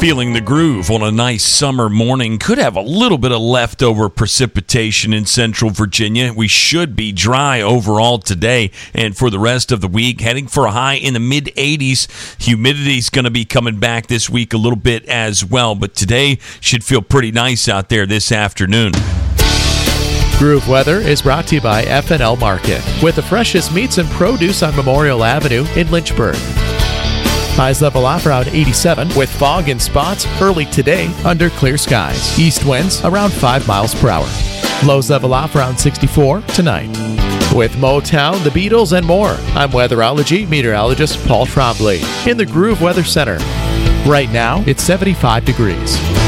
Feeling the groove on a nice summer morning. Could have a little bit of leftover precipitation in central Virginia. We should be dry overall today and for the rest of the week. Heading for a high in the mid-80s. Humidity's going to be coming back this week a little bit as well. But today should feel pretty nice out there this afternoon. Groove Weather is brought to you by F&L Market, with the freshest meats and produce on Memorial Avenue in Lynchburg. Highs level off around 87 with fog and spots early today under clear skies. East winds around 5 miles per hour. Lows level off around 64 tonight. With Motown, the Beatles, and more, I'm weatherology meteorologist Paul Trombley in the Groove Weather Center. Right now, it's 75 degrees.